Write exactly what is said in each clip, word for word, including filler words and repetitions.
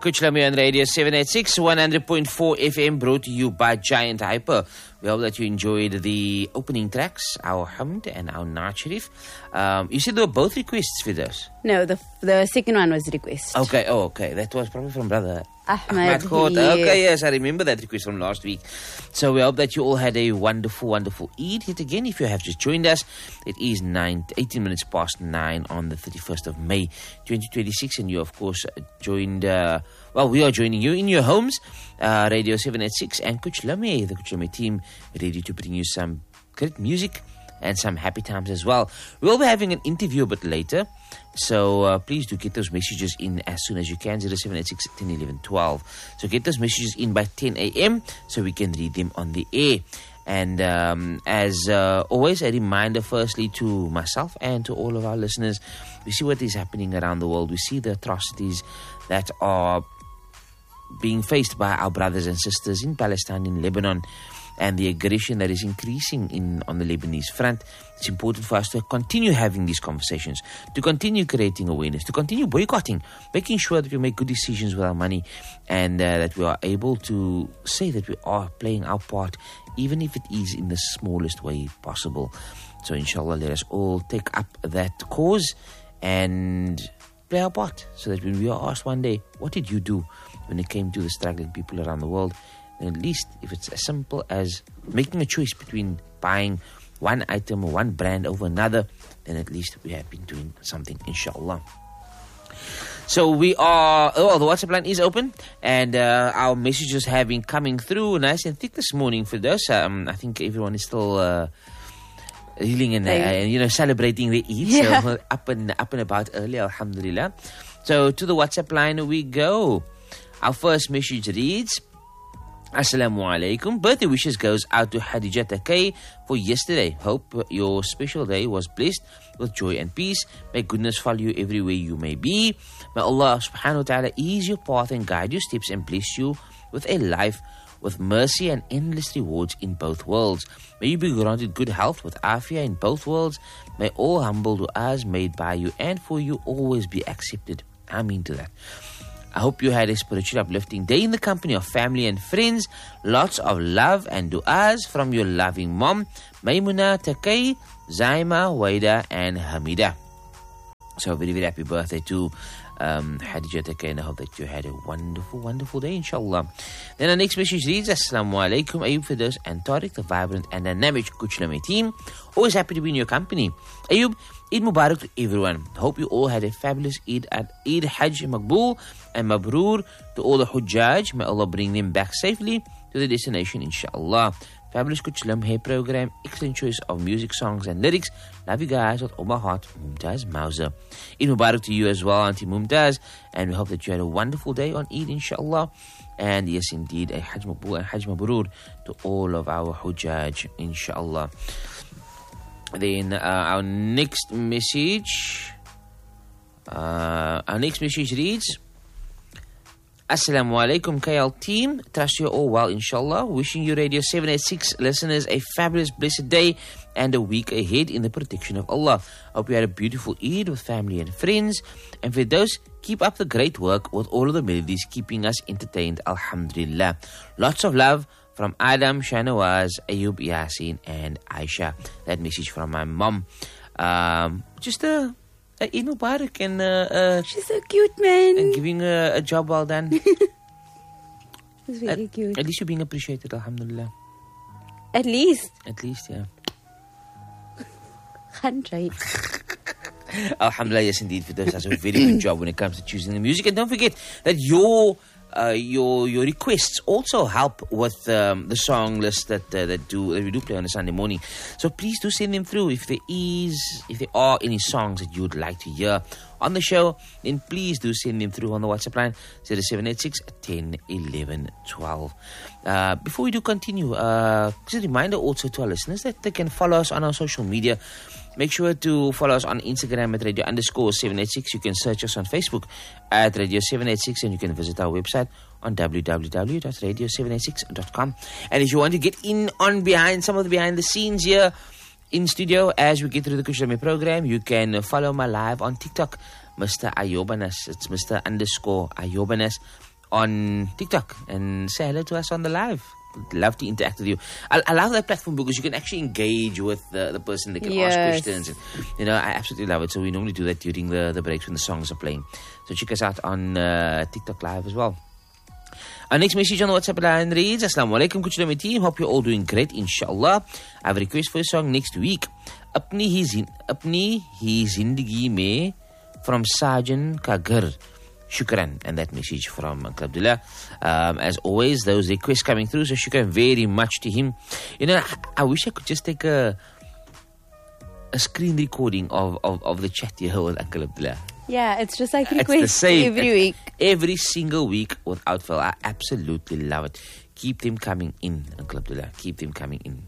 Kuchlami on Radio seven eighty-six, one hundred point four F M, brought to you by Giant Hyper. We hope that you enjoyed the opening tracks, our Hamd and our Naat Sharif. Um, you said they were both requests for those? No, the the second one was request. Okay, oh, okay. That was probably from brother Ahmed. Ahmed Yes. Okay, yes, I remember that request from last week. So we hope that you all had a wonderful, wonderful Eid. Yet again, if you have just joined us, it is nine, eighteen minutes past nine on the thirty-first of May, twenty twenty-six. And you, of course, joined, uh, well, we are joining you in your homes. Uh, Radio seven eighty-six and Kuchlami, the Kuchlami team, ready to bring you some great music and some happy times as well. We'll be having an interview a bit later, so uh, please do get those messages in as soon as you can. zero seven eight six, ten, eleven, twelve. So get those messages in by ten a.m. so we can read them on the air. And um, as uh, always, a reminder firstly to myself and to all of our listeners, we see what is happening around the world. We see the atrocities that are being faced by our brothers and sisters in Palestine, in Lebanon, and the aggression that is increasing in on the Lebanese front. It's important for us to continue having these conversations, to continue creating awareness, to continue boycotting, making sure that we make good decisions with our money, and uh, that we are able to say that we are playing our part, even if it is in the smallest way possible. So inshallah, let us all take up that cause and play our part, so that when we are asked one day, what did you do when it came to the struggling people around the world, then at least if it's as simple as making a choice between buying one item or one brand over another, then at least we have been doing something, inshallah. So we are, oh, the WhatsApp line is open, and uh, our messages have been coming through nice and thick this morning for those. Um, I think everyone is still uh, reeling and, uh, and you know celebrating the Eid, yeah. so up and up and about early, alhamdulillah. So to the WhatsApp line we go. Our first message reads, Assalamu alaikum. Birthday wishes goes out to Hadijata K for yesterday. Hope your special day was blessed with joy and peace. May goodness follow you everywhere you may be. May Allah subhanahu wa ta'ala ease your path and guide your steps and bless you with a life with mercy and endless rewards in both worlds. May you be granted good health with afia in both worlds. May all humble du'as made by you and for you always be accepted. Ameen to that. I hope you had a spiritual uplifting day in the company of family and friends. Lots of love and du'as from your loving mom, Maimuna, Takay, Zaima, Waida, and Hamida. So very, very happy birthday to um, Hadija Takay, and I hope that you had a wonderful, wonderful day, inshallah. Then our next message reads, Assalamu alaikum, Ayub Firdaus and Tariq, the vibrant and dynamic Kuchlami team. Always happy to be in your company. Ayub, Eid Mubarak to everyone. Hope you all had a fabulous Eid at Eid Hajj Maqbool and Mabroor to all the Hujjaj. May Allah bring them back safely to the destination, inshallah. Fabulous Kuchlam Hair program, excellent choice of music, songs and lyrics. Love you guys with all my heart, Mumtaz Mauser. Eid Mubarak to you as well, Auntie Mumtaz, and we hope that you had a wonderful day on Eid, inshallah. And yes, indeed, a Hajj Maqbool and Hajj Mabroor to all of our Hujjaj, inshallah. Then uh, our next message, uh, our next message reads, Assalamu alaikum K L team, trust you're all well inshallah. Wishing you Radio seven eighty-six listeners a fabulous blessed day and a week ahead in the protection of Allah. Hope you had a beautiful Eid with family and friends, and for those, keep up the great work with all of the melodies keeping us entertained, alhamdulillah. Lots of love from Adam, Shanawaz, Ayub, Yasin, and Aisha. That message from my mom. Um, just a, a Eid Mubarak, and uh, uh, She's so cute, man. and giving a, a job well done. She's very at, cute. At least you're being appreciated, alhamdulillah. At least. At least, yeah. Hundred. Alhamdulillah, yes indeed. Firdaus does a very good job when it comes to choosing the music. And don't forget that your uh, your your requests also help with um, the song list that uh, that do that we do play on a Sunday morning. So please do send them through. If there is, if there are any songs that you would like to hear on the show, then please do send them through on the WhatsApp line zero seven eight six, ten, eleven, twelve. Uh, before we do continue, uh, just a reminder also to our listeners that they can follow us on our social media. Make sure to follow us on Instagram at radio underscore seven eight six. You can search us on Facebook at radio seven eight six, and you can visit our website on w w w dot radio seven eight six dot com. And if you want to get in on behind some of the behind the scenes here in studio as we get through the Kuchlami program, you can follow my live on TikTok, Mister Ayobanas. It's Mister underscore Ayobanas. on TikTok and say hello to us on the live. Love to interact with you. I, I love that platform because you can actually engage with the, the person. They can Yes. ask questions. And, you know, I absolutely love it. So we normally do that during the, the breaks when the songs are playing. So check us out on uh, TikTok Live as well. Our next message on the WhatsApp line reads, Assalamu alaikum, Kuchula my team. Hope you're all doing great, inshallah. I have a request for a song next week. Apni hi, zin, apni hi zindagi mein from Sajan Kagar. Shukran. And that message from Uncle Abdullah. Um, as always, those requests coming through. So shukran very much to him. You know, I, I wish I could just take a a screen recording of, of, of the chat here with Uncle Abdullah. Yeah, it's just like It's the requests same every It's week. Every single week without fail. I absolutely love it. Keep them coming in, Uncle Abdullah. Keep them coming in.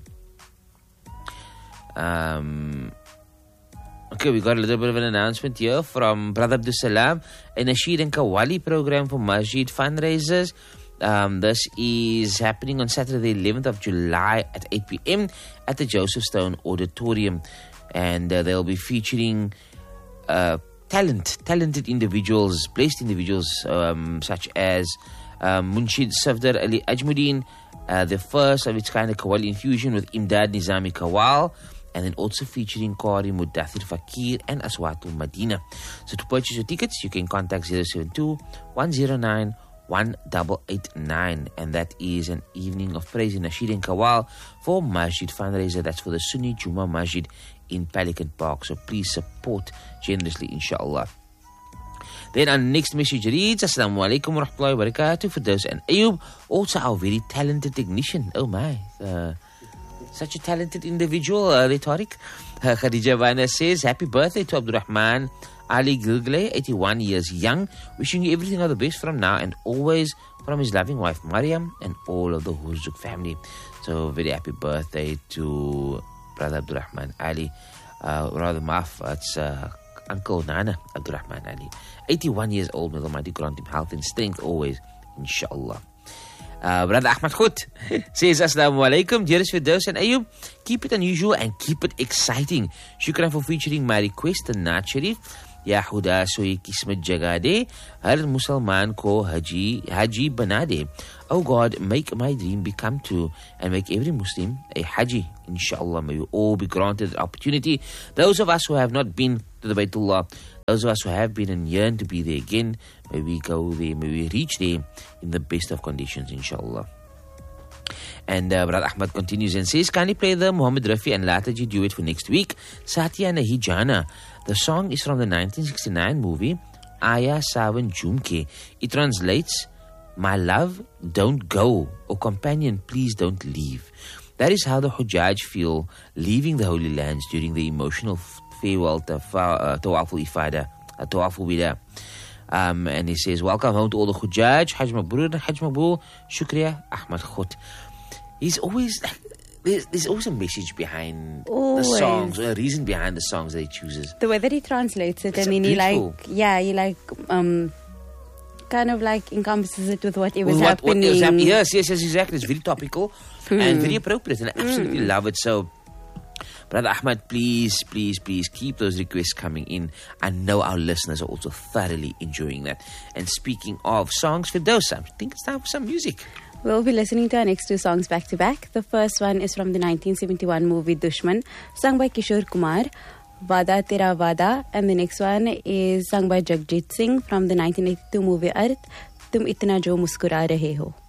Um, okay, we got a little bit of an announcement here from Brother Abdul Salam. A Nasheed and Kawali program for Masjid fundraisers. Um, this is happening on Saturday, the eleventh of July at eight p.m. at the Joseph Stone Auditorium. And uh, they'll be featuring uh, talent, talented individuals, blessed individuals um, such as um, Munshid Safdar Ali Ajmuddin, uh, the first of its kind of Kawali infusion with Imdad Nizami Kawal, and then also featuring Qari Mudathir Fakir and Aswatul Madina. So to purchase your tickets, you can contact zero seven two, one zero nine, one eight eight nine, and that is an evening of praise in Nasheed and Kawal for Masjid fundraiser. That's for the Sunni Juma Masjid in Pelican Park. So please support generously, inshallah. Then our next message reads, Assalamu alaikum wa rahmatullahi wa barakatuh. For those and Ayub, also our very talented technician. Oh my, uh, such a talented individual, uh, there, Tariq. Uh, Khadija Vana says, happy birthday to Abdul Rahman Ali Gilgle, eighty-one years young. Wishing you everything of the best from now and always from his loving wife Mariam and all of the Huzuk family. So very happy birthday to Brother Abdul Rahman Ali. Uh, rather maaf, it's uh, Uncle Nana Abdul Rahman Ali. eighty-one years old. May the Almighty grant him health and strength always, inshallah. Uh, Brother Ahmad Khut says, Assalamu alaikum, dearest Firdaus and Ayub. Keep it unusual and keep it exciting. Shukran for featuring my request, the Naat Sharif. Ya Huda soye kismat jagade, har Musalman ko haji, haji banade. Oh God, make my dream become true and make every Muslim a haji. Inshallah, may we all be granted the opportunity. Those of us who have not been to the Baytullah, those of us who have been and yearn to be there again, may we go there, may we reach there in the best of conditions, inshallah. And uh, Brother Ahmad continues and says, kindly play the Muhammad Rafi and Lataji duet for next week, Satya Nahijana. The song is from the nineteen sixty-nine movie, Aya Savan Jumke. It translates, my love, don't go, or companion, please don't leave. That is how the Hujjaj feel leaving the Holy Lands during the emotional farewell Tawaful Ifada, Tawaful Wida. Um, and he says, welcome home to all the Hujjaj, Hajj Mabrur, Hajj Mabul, Shukriya, Ahmad Khut. He's always, there's, there's always a message behind Always. the songs, or a reason behind the songs that he chooses. The way that he translates it, It's and then he beautiful. like, yeah, he like, um, kind of like encompasses it with whatever's With what, what happening. is happening. Yes, yes, yes, exactly. It's very topical and very appropriate, and I absolutely love it. So, Brother Ahmad, please, please, please keep those requests coming in. I know our listeners are also thoroughly enjoying that. And speaking of songs, Firdaus, I think it's time for some music. We'll be listening to our next two songs back to back. The first one is from the nineteen seventy-one movie Dushman, sung by Kishore Kumar, Vada Tera Vada, and the next one is sung by Jagjit Singh from the nineteen eighty-two movie Arth, Tum Itna Jo Muskura Rahe Ho.